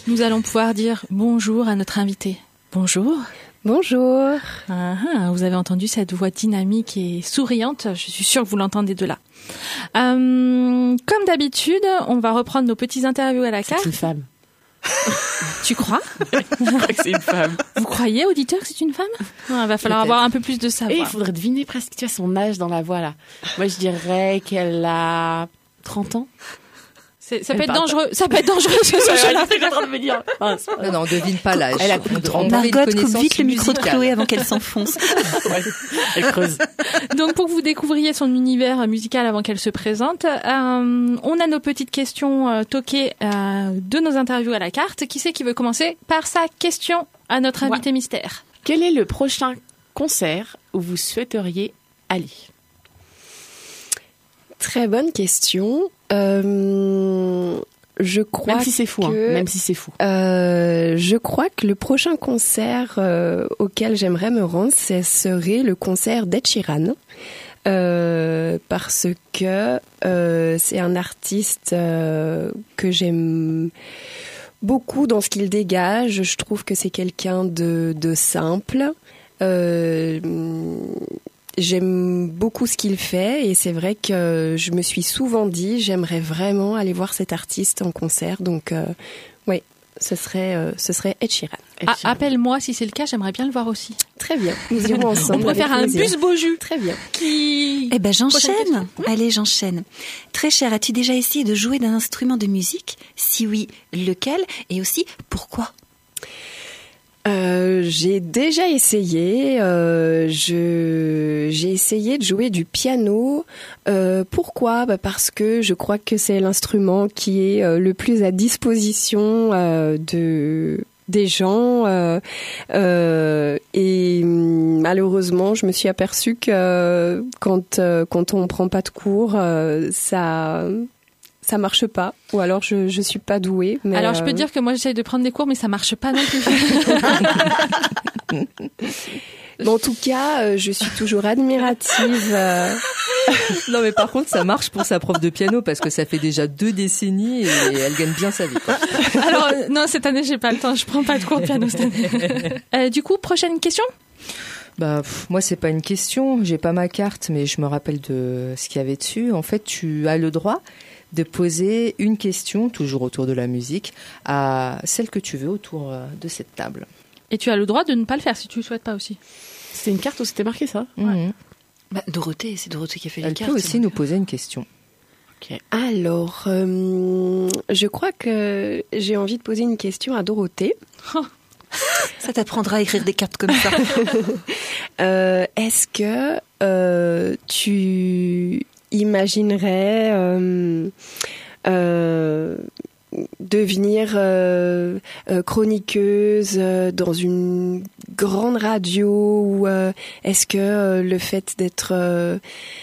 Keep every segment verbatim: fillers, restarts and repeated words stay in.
nous allons pouvoir dire bonjour à notre invité. Bonjour. Bonjour. Ah, ah, vous avez entendu cette voix dynamique et souriante. Je suis sûre que vous l'entendez de là. Euh, comme d'habitude, on va reprendre nos petits interviews à la carte. C'est une femme. Tu crois? Je crois que c'est une femme. Vous croyez, auditeur, que c'est une femme? Il va falloir Peut-être. avoir un peu plus de savoir. Et il faudrait deviner presque, tu vois, son âge dans la voix, là. Moi, je dirais qu'elle a trente ans. C'est, ça Elle peut être parle dangereux. Ça peut être dangereux, ce sujet-là. en train de me dire. Ah, Non, non, on devine pas l'âge. Elle a plus de trente. On fait une Margot, coupe connaissance vite le micro de musicale. Chloé avant qu'elle s'enfonce. Ouais, elle creuse. Donc, pour que vous découvriez son univers musical avant qu'elle se présente, euh, on a nos petites questions euh, toquées euh, de nos interviews à la carte. Qui c'est qui veut commencer par sa question à notre invité Ouais. mystère? Quel est le prochain concert où vous souhaiteriez aller? Très bonne question. Euh, je crois Même si c'est fou, que, hein. Même si c'est fou. euh, je crois que le prochain concert euh, auquel j'aimerais me rendre, ce serait le concert d'Ed Sheeran. Euh, parce que euh, c'est un artiste euh, que j'aime beaucoup dans ce qu'il dégage. Je trouve que c'est quelqu'un de, de simple. Euh, J'aime beaucoup ce qu'il fait et c'est vrai que je me suis souvent dit j'aimerais vraiment aller voir cet artiste en concert. Donc euh, oui, ce serait euh, ce serait Ed Sheeran. Ed Ah, Sheeran. appelle-moi si c'est le cas, j'aimerais bien le voir aussi. Très bien, nous irons ensemble. On pourrait avec faire un plaisir. bus beau jus. Très bien. Qui... Eh ben, Prochaine j'enchaîne. question. Allez, j'enchaîne. Très cher, as-tu déjà essayé de jouer d'un instrument de musique? Si oui, lequel? Et aussi, pourquoi? Euh, j'ai déjà essayé. Euh, je j'ai essayé de jouer du piano. Euh, pourquoi? Bah parce que je crois que c'est l'instrument qui est euh, le plus à disposition euh, de des gens. Euh, euh, et malheureusement, je me suis aperçue que quand euh, quand on prend pas de cours, euh, ça ça marche pas, ou alors je je suis pas douée. Mais Alors, je peux euh, dire que moi, j'essaye de prendre des cours, mais ça marche pas non plus. mais en tout cas, euh, je suis toujours admirative. euh, Non, mais par contre, ça marche pour sa prof de piano parce que ça fait déjà deux décennies et elle gagne bien sa vie, quoi. Alors, euh, non, cette année, j'ai pas le temps. Je prends pas de cours de piano cette année. Euh, du coup, prochaine question. Bah, pff, moi, c'est pas une question. J'ai pas ma carte, mais je me rappelle de ce qu'il y avait dessus. En fait, tu as le droit de poser une question, toujours autour de la musique, à celle que tu veux autour euh, de cette table. Et tu as le droit de ne pas le faire si tu le souhaites pas aussi. C'était une carte où c'était marqué ça? Mhm. Bah, Dorothée, c'est Dorothée qui a fait les Elle cartes. peut aussi nous poser une question. Ok. Alors, euh, je crois que j'ai envie de poser une question à Dorothée. Ça t'apprendra à écrire des cartes comme ça. Euh, est-ce que euh, tu imaginerais euh, euh, devenir euh, euh, chroniqueuse euh, dans une grande radio, ou euh, est-ce que euh, le fait d'être euh,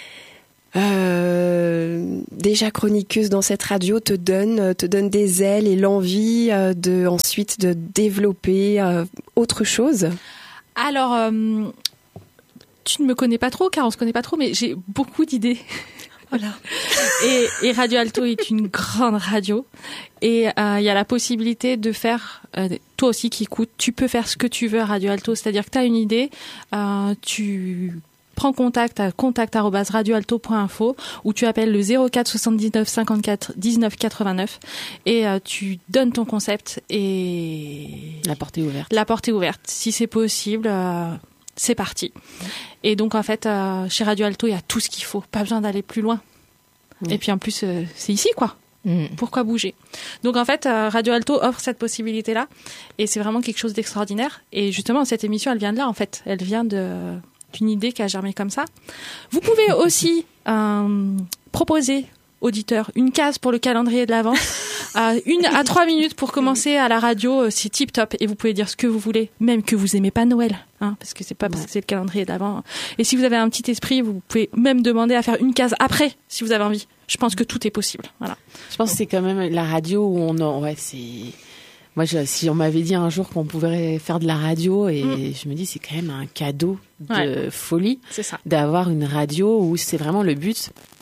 euh, déjà chroniqueuse dans cette radio te donne te donne des ailes et l'envie euh, de ensuite de développer euh, autre chose? Alors, euh, tu ne me connais pas trop, car on se connaît pas trop, mais j'ai beaucoup d'idées. Voilà. Et, et Radio Alto est une grande radio. Et il euh, y a la possibilité de faire, euh, toi aussi qui écoutes, tu peux faire ce que tu veux à Radio Alto. C'est-à-dire que tu as une idée, euh, tu prends contact à contact arobase radio alto point info ou tu appelles le zéro quatre soixante-dix-neuf cinquante-quatre dix-neuf quatre-vingt-neuf et euh, tu donnes ton concept et La porte est ouverte. la porte est ouverte. Si c'est possible, euh, c'est parti. Et donc, en fait, euh, chez Radio Alto, il y a tout ce qu'il faut. Pas besoin d'aller plus loin. Mmh. Et puis, en plus, euh, c'est ici, quoi. Mmh. Pourquoi bouger? Donc, en fait, euh, Radio Alto offre cette possibilité-là. Et c'est vraiment quelque chose d'extraordinaire. Et justement, cette émission, elle vient de là, en fait. Elle vient de, d'une idée qui a germé comme ça. Vous pouvez aussi euh, proposer, auditeurs, une case pour le calendrier de l'Avent. À une à trois minutes pour commencer à la radio, euh, c'est tip top et vous pouvez dire ce que vous voulez, même que vous aimez pas Noël, hein, parce que c'est pas parce que c'est le calendrier d'avant. Et si vous avez un petit esprit, vous pouvez même demander à faire une case après, si vous avez envie. Je pense que tout est possible. Voilà. Je pense que c'est quand même la radio où on en, ouais, c'est, moi, je, si on m'avait dit un jour qu'on pouvait faire de la radio, et mm. je me dis, c'est quand même un cadeau de ouais. folie. C'est ça. D'avoir une radio où c'est vraiment le but.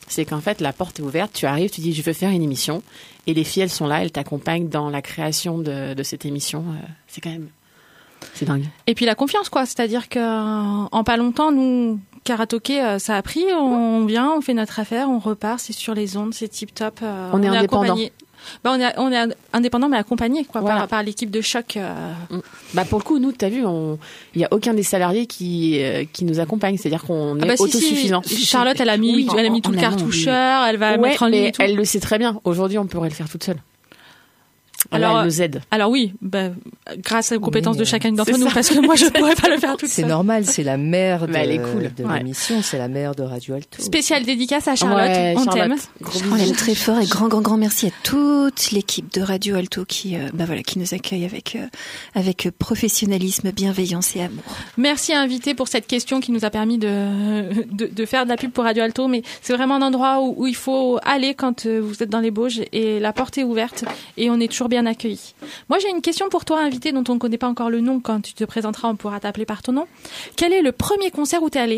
C'est qu'en fait, la porte est ouverte, tu arrives, tu dis je veux faire une émission, et les filles, elles sont là, elles t'accompagnent dans la création de, de cette émission. Euh, c'est quand même... C'est dingue. Et puis la confiance, quoi. C'est-à-dire qu'en pas longtemps, nous, Karatoké, ça a pris, on vient, on fait notre affaire, on repart, c'est sur les ondes, c'est tip-top. Euh, on, on est indépendant. Bah on, est, on est indépendant, mais accompagné quoi, voilà. par, par l'équipe de choc. Euh... Bah pour le coup, nous, t'as vu, il n'y a aucun des salariés qui, euh, qui nous accompagne. C'est-à-dire qu'on est ah bah autosuffisant. Si, si. Charlotte, elle a mis, oui, elle a mis tout le cartoucheur, oui. elle va ouais, mettre en ligne tout. Elle le sait très bien. Aujourd'hui, on pourrait le faire toute seule. Alors, alors, elle nous aide. Alors oui, bah, grâce aux compétences oui, de chacun d'entre nous, parce que moi je ne pourrais pas le faire toute seule. C'est normal, c'est la mère de, bah, elle est cool. de ouais. l'émission, c'est la mère de Radio Alto. Spéciale dédicace à Charlotte, ouais, on t'aime. On l'aime très fort et grand grand grand merci à toute l'équipe de Radio Alto qui, euh, bah voilà, qui nous accueille avec euh, avec professionnalisme, bienveillance et amour. Merci à invité pour cette question qui nous a permis de de, de faire de la pub pour Radio Alto, mais c'est vraiment un endroit où, où il faut aller quand vous êtes dans les Bauges et la porte est ouverte et on est toujours bien accueillis. Moi, j'ai une question pour toi, invité, dont on ne connaît pas encore le nom. Quand tu te présenteras, on pourra t'appeler par ton nom. Quel est le premier concert où tu es allé ?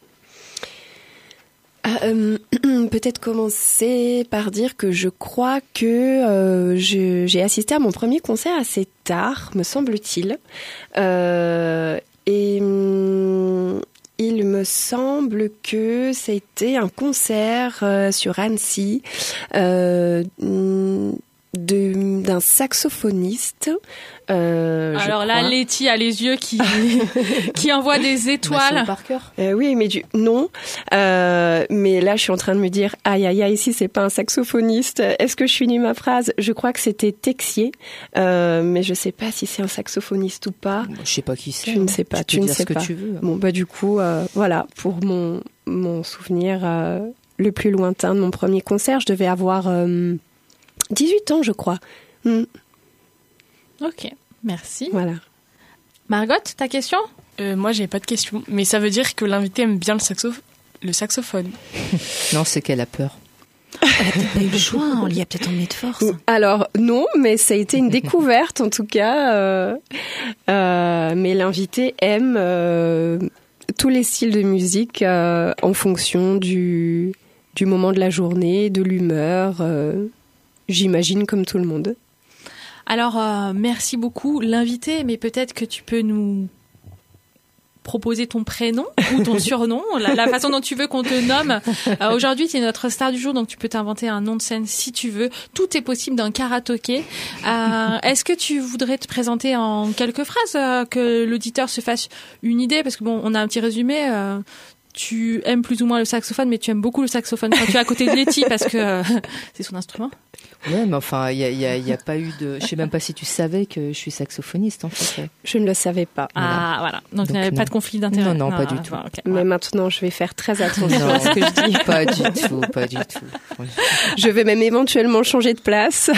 Euh, peut-être commencer par dire que je crois que euh, je, j'ai assisté à mon premier concert assez tard, me semble-t-il. Euh, et hum, il me semble que c'était un concert euh, sur Annecy. Euh, hum, De, d'un saxophoniste. Euh, Alors là, Letty a les yeux qui qui envoient des étoiles. Euh, oui, mais du non. Euh, mais là, je suis en train de me dire, aïe aïe aïe, ici c'est pas un saxophoniste. Est-ce que je finis ma phrase ? Je crois que c'était Texier, euh, mais je sais pas si c'est un saxophoniste ou pas. Je sais pas qui c'est. Tu ne sais pas. Tu, tu ne sais pas. Ce que tu veux. Bon bah du coup, euh, voilà pour mon mon souvenir euh, le plus lointain de mon premier concert, je devais avoir euh, dix-huit ans, je crois. Mm. Ok, merci. Voilà. Margot, ta question ? euh, Moi, j'ai pas de question, mais ça veut dire que l'invité aime bien le, saxo... le saxophone. Non, c'est qu'elle a peur. Elle a peut-être pas eu le choix, on l'y a peut-être emmené de force. Alors non, mais ça a été une découverte en tout cas. Euh, euh, mais l'invité aime euh, tous les styles de musique euh, en fonction du, du moment de la journée, de l'humeur. Euh, J'imagine comme tout le monde. Alors, euh, merci beaucoup, l'invité, mais peut-être que tu peux nous proposer ton prénom ou ton surnom, la, la façon dont tu veux qu'on te nomme. Euh, aujourd'hui, tu es notre star du jour, donc tu peux t'inventer un nom de scène si tu veux. Tout est possible dans Karatoké. Euh, est-ce que tu voudrais te présenter en quelques phrases, euh, que l'auditeur se fasse une idée ? Parce que bon, on a un petit résumé. Euh, tu aimes plus ou moins le saxophone, mais tu aimes beaucoup le saxophone quand tu es à côté de Letty parce que euh, c'est son instrument. Ouais, mais enfin, il y a, y a, y a pas eu de. Je sais même pas si tu savais que je suis saxophoniste en fait. Je ne le savais pas. Ah voilà. Donc, il n'y avait pas de conflit d'intérêt. Non, non, non, pas du tout. Ah, okay. Mais ouais. Maintenant, je vais faire très attention à ce que je dis. Pas du tout, pas du tout. Je vais même éventuellement changer de place.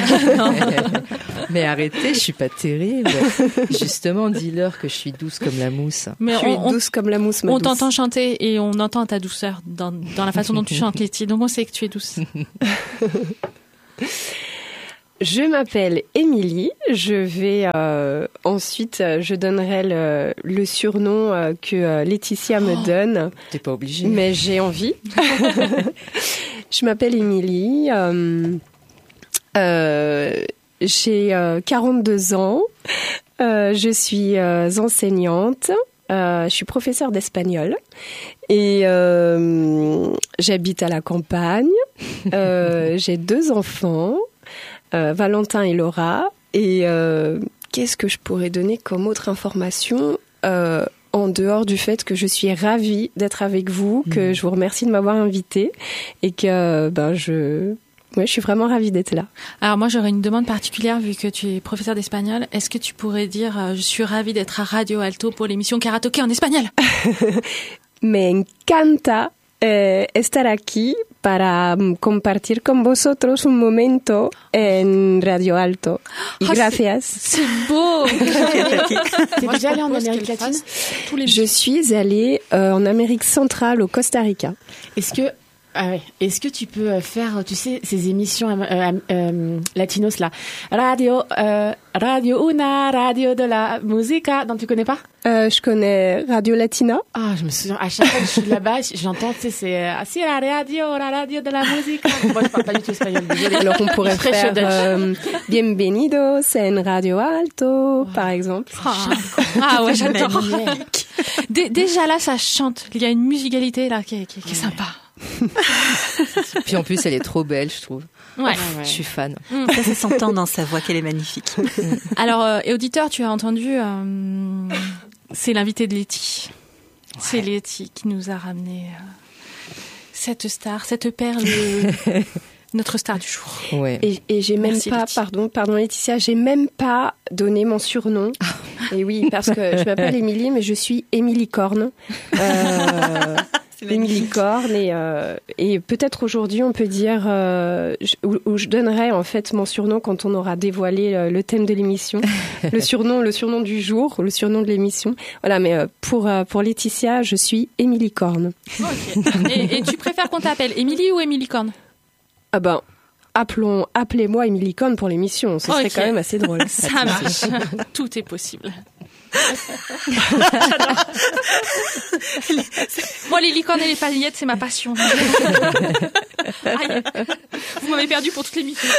Mais arrêtez, je suis pas terrible. Justement, dis-leur que je suis douce comme la mousse. Mais je on, suis douce on, comme la mousse. Ma on douce. t'entend chanter et on entend ta douceur dans, dans la façon dont tu chantes, Letty. Donc on sait que tu es douce. Je m'appelle Émilie. Je vais euh, ensuite, je donnerai le, le surnom euh, que euh, Laetitia me donne. T'es pas obligée. Mais j'ai envie. Je m'appelle Émilie. Euh, euh, j'ai euh, quarante-deux ans. Euh, je suis euh, enseignante. Euh, je suis professeure d'espagnol et euh, j'habite à la campagne. Euh, j'ai deux enfants. Euh, Valentin et Laura. Et euh, qu'est-ce que je pourrais donner comme autre information euh, en dehors du fait que je suis ravie d'être avec vous, mmh. que je vous remercie de m'avoir invitée et que ben je, ouais, je suis vraiment ravie d'être là. Alors moi j'aurais une demande particulière vu que tu es professeur d'espagnol. Est-ce que tu pourrais dire euh, je suis ravie d'être à Radio Alto pour l'émission Karatoké en espagnol? Me encanta eh, estar aquí para compartir con vosotros un momento en Radio Alto. Y oh, gracias. C'est, c'est beau. T'es déjà allée en Amérique latine? Je suis allée euh, en Amérique centrale, au Costa Rica. Est-ce que Ah ouais. Est-ce que tu peux faire, tu sais, ces émissions euh, euh, latinos là, radio, euh, radio una, radio de la musica, dont tu connais pas? Euh, je connais Radio Latina. Ah, je me souviens. À chaque fois que je suis là-bas, j'entends, tu sais, c'est ah si la radio, la radio de la musica. Moi, je parle pas du tout espagnol. Désolée. Alors on pourrait faire euh, Bienvenidos en Radio Alto, par exemple. Ah, ah ouais, j'adore. Dé- déjà là, ça chante. Il y a une musicalité là qui est, qui est, qui est sympa. Puis en plus, elle est trop belle, je trouve. Ouais. Ouais. Je suis fan. Ça se s'entend dans sa voix qu'elle est magnifique. Alors, euh, et auditeur, tu as entendu, euh, c'est l'invité de Letty. Ouais. C'est Letty qui nous a ramené euh, cette star, cette perle, notre star du jour. Ouais. Et, et j'ai même Merci, pas, Letty. pardon, pardon Laetitia, j'ai même pas donné mon surnom. Et oui, parce que je m'appelle Émilie, mais je suis Émilie Corne. Euh, Émilie Corne et, euh, et peut-être aujourd'hui on peut dire euh, je, où, où je donnerai en fait mon surnom quand on aura dévoilé le, le thème de l'émission, le surnom, le surnom du jour, le surnom de l'émission. Voilà, mais euh, pour euh, pour Laetitia, je suis Émilie Corne. Ok. Et, et tu préfères qu'on t'appelle Émilie ou Émilie Corne? Ah ben. Appelons, appelez-moi Émilie Corne pour l'émission, ce serait Ok. quand même assez drôle. Ça marche. Tout est possible. Moi, les licornes et les paillettes, c'est ma passion. Aïe. Vous m'avez perdu pour toute l'émission.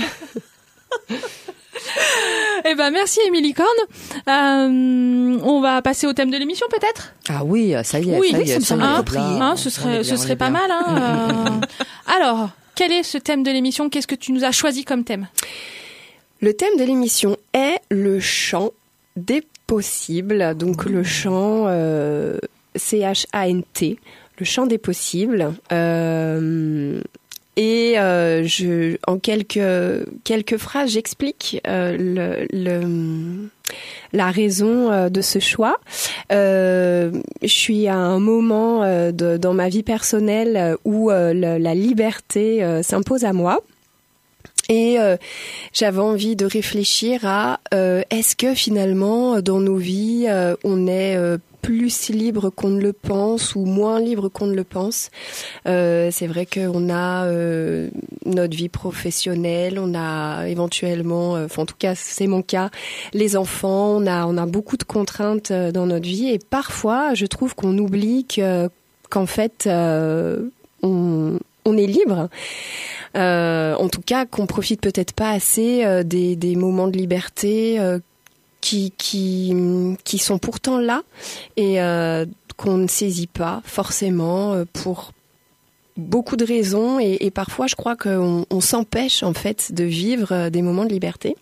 Eh ben, merci Émilie Corne. Euh, on va passer au thème de l'émission, peut-être? Ah oui, ça y est, Oui, ça y est. ça me semble y est, approprié. là, Hein, on ce est serait, bien, ce on serait est pas bien. mal. Hein, euh. Alors, quel est ce thème de l'émission? Qu'est-ce que tu nous as choisi comme thème? Le thème de l'émission est le chant des possibles, donc le chant euh, C H A N T, le chant des possibles. Euh, et euh, je, en quelques quelques phrases, j'explique euh, le, le la raison euh, de ce choix. Euh, je suis à un moment euh, de, dans ma vie personnelle où euh, le, la liberté euh, s'impose à moi. Et euh, j'avais envie de réfléchir à euh, est-ce que finalement dans nos vies euh, on est euh, plus libre qu'on ne le pense ou moins libre qu'on ne le pense. Euh, c'est vrai qu'on a euh, notre vie professionnelle, on a éventuellement, euh, enfin en tout cas c'est mon cas, les enfants, on a on a beaucoup de contraintes euh, dans notre vie et parfois je trouve qu'on oublie que, qu'en fait euh, on on est libre. Euh, en tout cas, qu'on profite peut-être pas assez euh, des, des moments de liberté euh, qui, qui, qui sont pourtant là et euh, qu'on ne saisit pas forcément euh, pour beaucoup de raisons et, et parfois je crois qu'on on s'empêche en fait de vivre euh, des moments de liberté.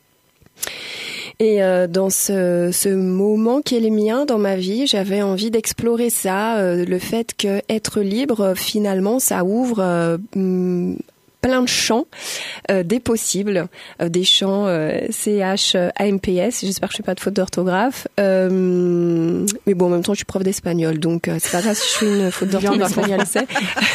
Et euh, dans ce, ce moment qui est le mien dans ma vie, j'avais envie d'explorer ça, euh, le fait que être libre, finalement, ça ouvre euh, plein de champs, euh, des possibles, euh, des champs euh, C H A M P S. J'espère que je fais pas de faute d'orthographe. Euh, mais bon, en même temps, je suis prof d'espagnol, donc euh, c'est pas grave si je fais une faute d'orthographe, espagnol, c'est.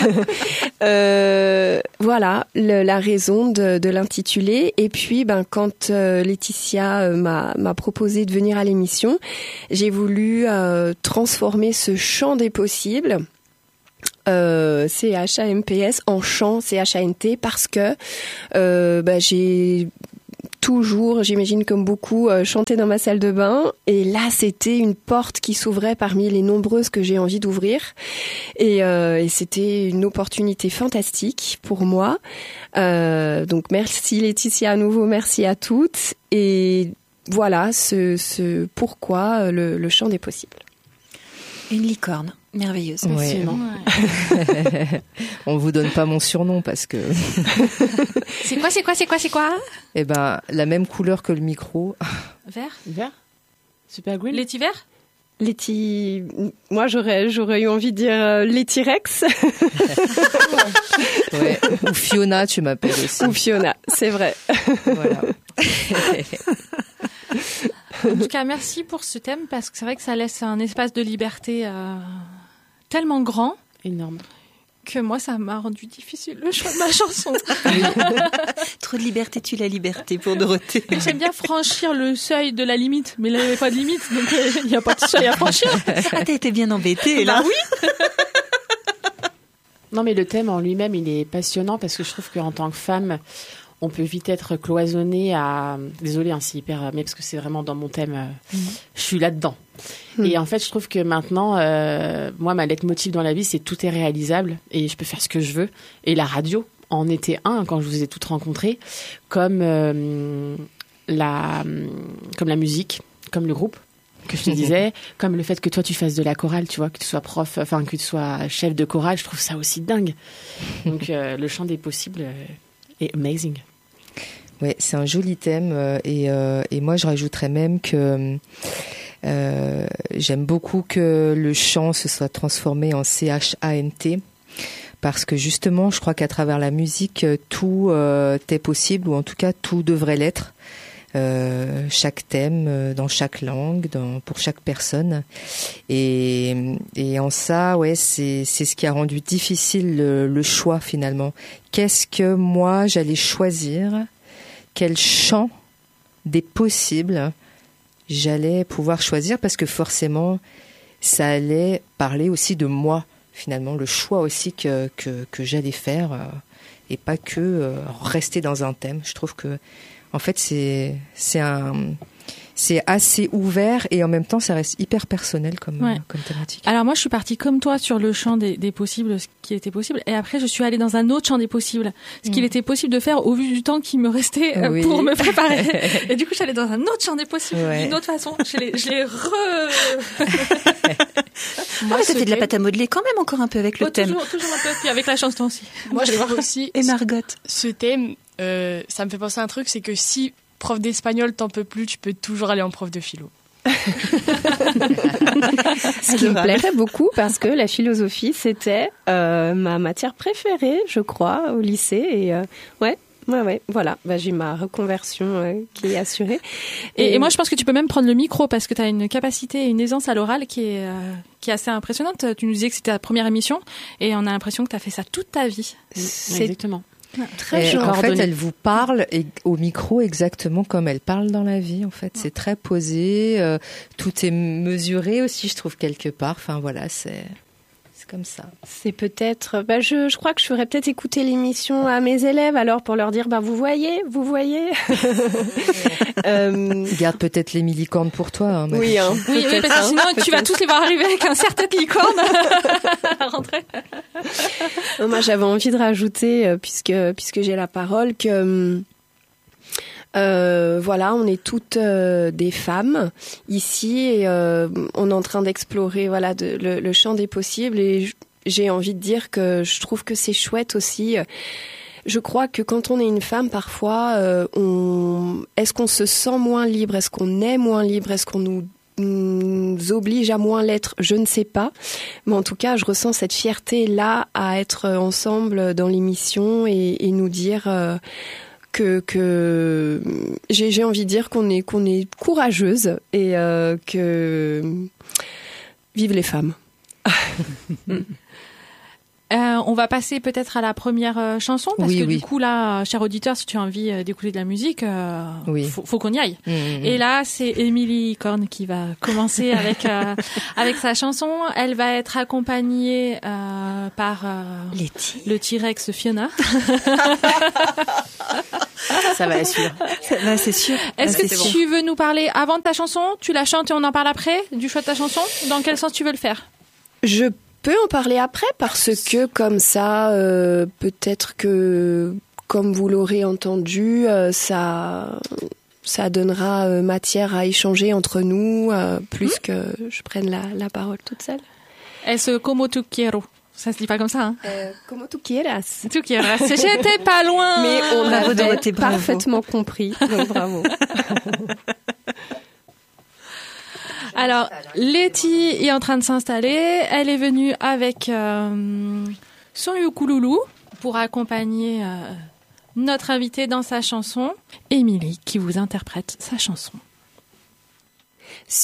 euh, voilà le, la raison de, de l'intitulé. Et puis, ben, quand euh, Laetitia euh, m'a, m'a proposé de venir à l'émission, j'ai voulu euh, transformer ce champ des possibles. Euh, C H A M P S en chant C H A N T parce que euh, bah, j'ai toujours, j'imagine comme beaucoup, euh, chanté dans ma salle de bain et là c'était une porte qui s'ouvrait parmi les nombreuses que j'ai envie d'ouvrir et, euh, et c'était une opportunité fantastique pour moi. Euh, donc merci Laetitia à nouveau, merci à toutes et voilà ce, ce pourquoi le, le chant des possibles. Une licorne. Merveilleuse. Ouais. Ouais. On vous donne pas mon surnom parce que. C'est quoi, c'est quoi, c'est quoi, c'est quoi? Eh ben, la même couleur que le micro. Vert? Vert? Super green? Letty vert? Letty, moi j'aurais j'aurais eu envie de dire euh, Letty Rex. Ouais. Ou Fiona, tu m'appelles aussi. Ou Fiona, c'est vrai. Voilà. En tout cas, merci pour ce thème parce que c'est vrai que ça laisse un espace de liberté euh, tellement grand. Énorme. Que moi, ça m'a rendu difficile le choix de ma chanson. Trop de liberté tue la liberté pour Dorothée. J'aime bien franchir le seuil de la limite, mais là, il n'y avait pas de limite, donc il n'y a pas de seuil à franchir. Ah, t'as été bien embêtée, là. Bah oui. Non, mais le thème en lui-même, il est passionnant parce que je trouve qu'en tant que femme, on peut vite être cloisonné à... Désolée, hein, c'est hyper... Mais parce que c'est vraiment dans mon thème, euh, mmh. je suis là-dedans. Mmh. Et en fait, je trouve que maintenant, euh, moi, ma leitmotiv dans la vie, c'est tout est réalisable et je peux faire ce que je veux. Et la radio en était un quand je vous ai toutes rencontrées, comme, euh, la, comme la musique, comme le groupe que je te disais, comme le fait que toi tu fasses de la chorale, tu vois, que tu sois prof, enfin que tu sois chef de chorale, je trouve ça aussi dingue. Donc euh, le champ des possibles euh, est amazing. Ouais, c'est un joli thème euh, et, euh, et moi je rajouterais même que euh, j'aime beaucoup que le chant se soit transformé en C H A N T parce que justement je crois qu'à travers la musique tout euh, est possible ou en tout cas tout devrait l'être. Euh, chaque thème euh, dans chaque langue, dans, pour chaque personne, et, et en ça, ouais, c'est c'est ce qui a rendu difficile le, le choix finalement. Qu'est-ce que moi j'allais choisir? Quel champ des possibles j'allais pouvoir choisir? Parce que forcément, ça allait parler aussi de moi finalement, le choix aussi que que, que j'allais faire, euh, et pas que euh, rester dans un thème. Je trouve que en fait, c'est c'est un c'est assez ouvert et en même temps, ça reste hyper personnel comme ouais. comme thématique. Alors moi, je suis partie comme toi sur le champ des, des possibles, ce qui était possible, et après, je suis allée dans un autre champ des possibles, ce mmh. qu'il était possible de faire au vu du temps qui me restait euh, oui. pour me préparer. Et du coup, je suis allée dans un autre champ des possibles, ouais. d'une autre façon. Je l'ai, je l'ai re. Moi, ah, ça fait de la pâte à modeler quand même encore un peu avec le oh, thème. Toujours, toujours un peu, puis avec la chanson aussi. Moi, je trouve aussi. Et Margot. Ce thème. Euh, ça me fait penser à un truc, c'est que si prof d'espagnol t'en peux plus, tu peux toujours aller en prof de philo. Ce qui me plairait beaucoup parce que la philosophie c'était euh, ma matière préférée, je crois, au lycée. Et euh, ouais, ouais, ouais, voilà. Bah, j'ai ma reconversion euh, qui est assurée. Et, et, et moi, je pense que tu peux même prendre le micro parce que tu as une capacité, une aisance à l'oral qui est euh, qui est assez impressionnante. Tu nous disais que c'était ta première émission et on a l'impression que tu as fait ça toute ta vie. C'est exactement. Très et en fait, elle vous parle et, au micro exactement comme elle parle dans la vie. En fait, c'est très posé, euh, tout est mesuré aussi, je trouve quelque part. Enfin voilà, c'est c'est comme ça. C'est peut-être. Bah, je je crois que je ferais peut-être écouter l'émission à mes élèves alors pour leur dire bah vous voyez, vous voyez. euh... Garde peut-être les licornes pour toi. Hein, oui, hein, oui, oui, parce que sinon peut-être. Tu vas tous les voir arriver avec un certain licorne à rentrer. Moi, j'avais envie de rajouter, euh, puisque puisque j'ai la parole, que euh, voilà, on est toutes euh, des femmes ici et euh, on est en train d'explorer voilà de, le, le champ des possibles et j'ai envie de dire que je trouve que c'est chouette aussi. Je crois que quand on est une femme, parfois, euh, on est-ce qu'on se sent moins libre, est-ce qu'on est moins libre, est-ce qu'on nous nous oblige à moins l'être, je ne sais pas. Mais en tout cas, je ressens cette fierté-là à être ensemble dans l'émission et, et nous dire euh, que, que j'ai, j'ai envie de dire qu'on est, qu'on est courageuse et euh, que vive les femmes. Euh, on va passer peut-être à la première euh, chanson parce oui, que oui. du coup là, cher auditeur, si tu as envie euh, d'écouter de la musique, euh, oui. faut, faut qu'on y aille. Mmh, mmh. Et là, c'est Émilie Korn qui va commencer avec euh, avec sa chanson. Elle va être accompagnée euh, par euh, le T-Rex Fiona. Ça va, c'est sûr. Ça va, c'est sûr. Est-ce ah, que c'est tu bon. veux nous parler avant de ta chanson? Tu la chantes et on en parle après du choix de ta chanson? Dans quel sens tu veux le faire? Je peux en parler après parce que comme ça, euh, peut-être que, comme vous l'aurez entendu, euh, ça, ça donnera euh, matière à échanger entre nous, euh, plus mmh. que je prenne la, la parole toute seule. Est-ce como tu quiero? Ça se dit pas comme ça, hein? Euh, como tu quieras. Tu quieras. J'étais pas loin. Mais on bravo, avait Dorothée, bravo. Parfaitement compris. Donc bravo. Alors, Letty est en train de s'installer. Elle est venue avec euh, son ukululu pour accompagner euh, notre invitée dans sa chanson. Émilie qui vous interprète sa chanson.